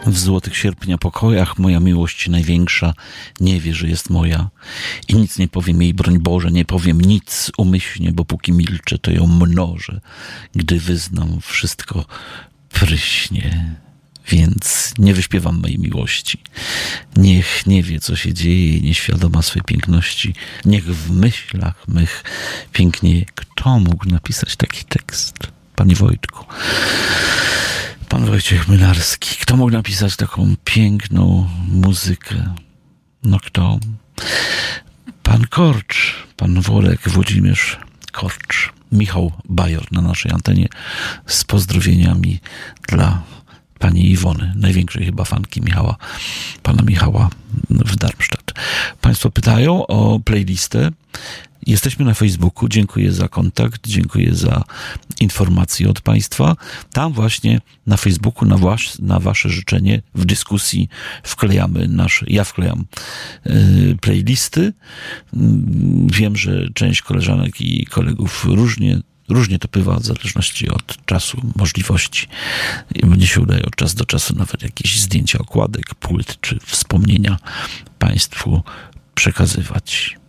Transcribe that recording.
W złotych sierpnia pokojach moja miłość największa nie wie, że jest moja i nic nie powiem jej, broń Boże, nie powiem nic umyślnie, bo póki milczę, to ją mnożę. Gdy wyznam, wszystko pryśnie, więc nie wyśpiewam mojej miłości. Niech nie wie, co się dzieje, nieświadoma swej piękności. Niech w myślach mych pięknieje. Kto mógł napisać taki tekst? Panie Wojtku. Pan Wojciech Młynarski. Kto mógł napisać taką piękną muzykę? No kto? Pan Korcz, pan Worek, Włodzimierz Korcz, Michał Bajor na naszej antenie z pozdrowieniami dla pani Iwony, największej chyba fanki pana Michała w Darmstadt. Państwo pytają o playlistę. Jesteśmy na Facebooku. Dziękuję za kontakt, dziękuję za informacje od państwa. Tam właśnie na Facebooku na wasze życzenie w dyskusji ja wklejam playlisty. Wiem, że część koleżanek i kolegów różnie to bywa, w zależności od czasu, możliwości. Mnie się udaje od czasu do czasu nawet jakieś zdjęcia okładek, płyt czy wspomnienia państwu przekazywać.